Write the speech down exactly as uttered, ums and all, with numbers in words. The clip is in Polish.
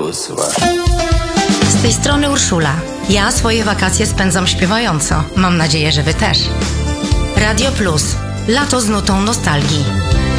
Plus właśnie. Z tej strony Urszula. Ja swoje wakacje spędzam śpiewająco. Mam nadzieję, że wy też. Radio Plus. Lato z nutą nostalgii.